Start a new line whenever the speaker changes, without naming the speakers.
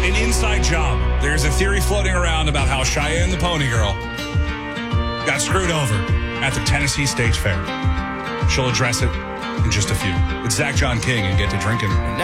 an inside job. There's a theory floating around about how Cheyenne the Pony Girl got screwed over at the Tennessee State Fair. She'll address it in just a few. It's Zach John King and Get to Drinking.